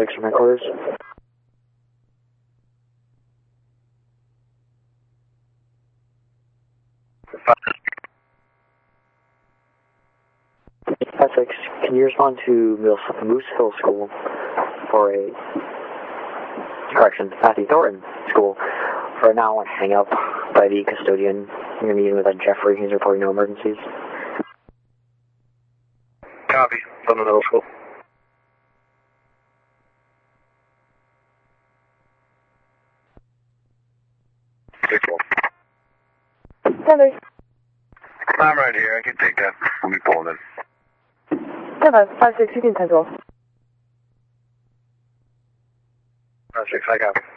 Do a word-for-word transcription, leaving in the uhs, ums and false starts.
six from headquarters. five six, can you respond to Moose Hill School for a, correction, Matthew Thornton School for an hour hang up by the custodian. You're meeting with uh, Jeffrey, he's reporting no emergencies. Copy, Thornton Middle School. six one. Seven. I'm right here, I can take that. I'll be pulling in. Seven, five six, you can ten twelve. five six, I got it.